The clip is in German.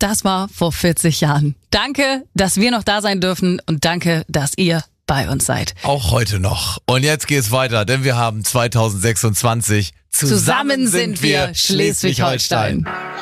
Das war vor 40 Jahren. Danke, dass wir noch da sein dürfen und danke, dass ihr bei uns seid. Auch heute noch. Und jetzt geht's weiter, denn wir haben 2026. Zusammen sind wir Schleswig-Holstein.